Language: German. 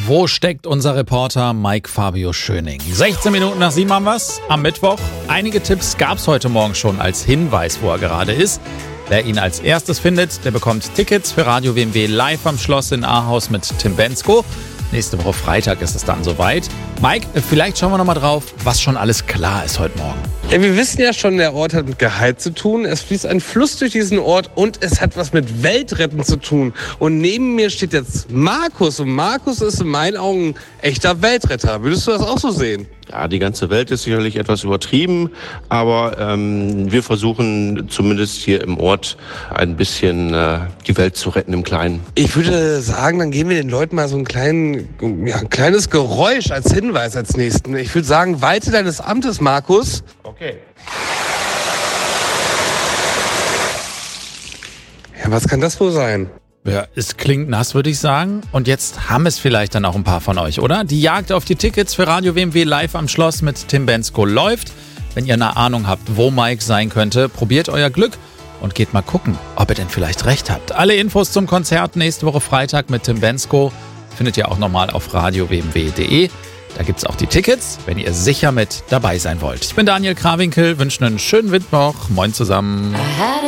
Wo steckt unser Reporter Mike Fabio Schöning? 16 Minuten nach 7 haben wir's am Mittwoch. Einige Tipps gab's heute Morgen schon als Hinweis, wo er gerade ist. Wer ihn als erstes findet, der bekommt Tickets für Radio WMW live am Schloss in Ahaus mit Tim Bendzko. Nächste Woche Freitag ist es dann soweit. Mike, vielleicht schauen wir nochmal drauf, was schon alles klar ist heute Morgen. Ja, wir wissen ja schon, der Ort hat mit Gehalt zu tun. Es fließt ein Fluss durch diesen Ort und es hat was mit Weltretten zu tun. Und neben mir steht jetzt Markus. Und Markus ist in meinen Augen ein echter Weltretter. Würdest du das auch so sehen? Ja, die ganze Welt ist sicherlich etwas übertrieben, aber wir versuchen zumindest hier im Ort ein bisschen die Welt zu retten im Kleinen. Ich würde sagen, dann geben wir den Leuten mal so ein kleines Geräusch als Hinweis als nächsten. Ich würde sagen, Walte deines Amtes, Markus. Okay. Ja, was kann das wohl sein? Ja, es klingt nass, würde ich sagen. Und jetzt haben es vielleicht dann auch ein paar von euch, oder? Die Jagd auf die Tickets für Radio WMW live am Schloss mit Tim Bendzko läuft. Wenn ihr eine Ahnung habt, wo Mike sein könnte, probiert euer Glück und geht mal gucken, ob ihr denn vielleicht recht habt. Alle Infos zum Konzert nächste Woche Freitag mit Tim Bendzko findet ihr auch nochmal auf radiowmw.de. Da gibt's auch die Tickets, wenn ihr sicher mit dabei sein wollt. Ich bin Daniel Krawinkel, wünsche einen schönen Mittwoch. Moin zusammen.